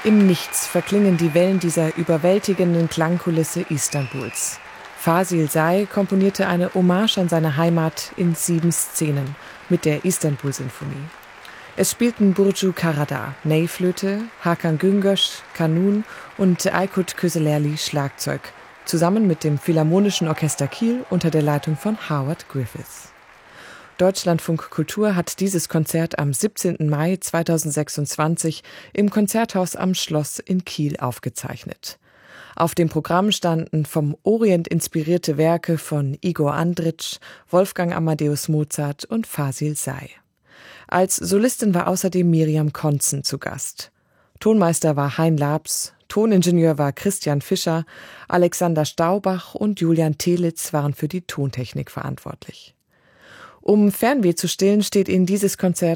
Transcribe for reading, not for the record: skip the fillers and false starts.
Im Nichts verklingen die Wellen dieser überwältigenden Klangkulisse Istanbuls. Fasil Say komponierte eine Hommage an seine Heimat in 7 Szenen mit der Istanbul-Sinfonie. Es spielten Burcu Karadağ, Ney-Flöte, Hakan Güngöz, Kanun und Aykut Köselerli Schlagzeug, zusammen mit dem Philharmonischen Orchester Kiel unter der Leitung von Howard Griffiths. Deutschlandfunk Kultur hat dieses Konzert am 17. Mai 2026 im Konzerthaus am Schloss in Kiel aufgezeichnet. Auf dem Programm standen vom Orient inspirierte Werke von Igor Andritsch, Wolfgang Amadeus Mozart und Fasil Say. Als Solistin war außerdem Miriam Konzen zu Gast. Tonmeister war Hein Labs, Toningenieur war Christian Fischer, Alexander Staubach und Julian Telitz waren für die Tontechnik verantwortlich. Um Fernweh zu stillen, steht Ihnen dieses Konzert